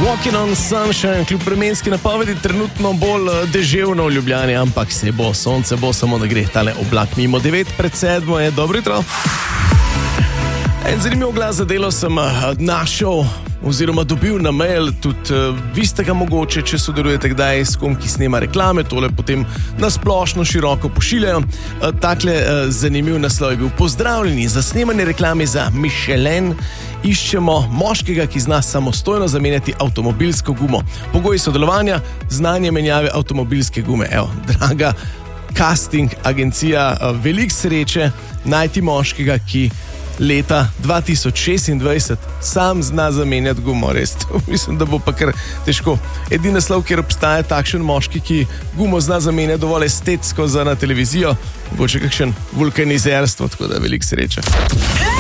Walking on Sunshine, kljub vremenski napovedi trenutno bolj deževno v Ljubljani, ampak se bo, sonce bo, samo da gre tale oblak mimo. 9:07 je, dobro jutro. En zanimiv glas za delo sem našel oziroma dobil na mail, tudi vi ste ga mogoče, če sodelujete kdaj s kom, ki snema reklame, tole potem na splošno široko pošiljajo. Takle zanimiv naslov je bil: pozdravljeni, za snemanje reklame za Michelin iščemo moškega, ki zna samostojno zamenjati avtomobilsko gumo. Pogoji sodelovanja, znanje menjave avtomobilske gume. Evo, draga casting agencija, veliko sreče najti moškega, ki leta 2026 sam zna zamenjati gumo, res. Mislim, da bo pa kar težko. Edini naslov, kjer obstaja takšen moški, ki gumo zna zamenjati dovolj estetsko za na televizijo, bo še kakšen vulkanizerstvo, tako da veliko sreče.